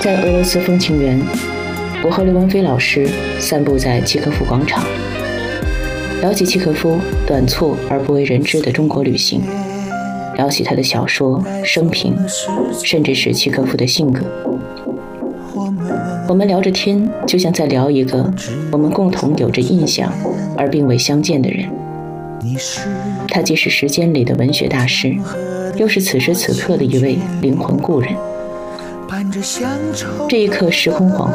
在俄罗斯风情园，我和刘文飞老师散步在契诃夫广场，聊起契诃夫短促而不为人知的中国旅行，聊起他的小说、生平，甚至是契诃夫的性格。我们聊着天，就像在聊一个我们共同有着印象而并未相见的人。他既是时间里的文学大师，又是此时此刻的一位灵魂故人。这一刻时空恍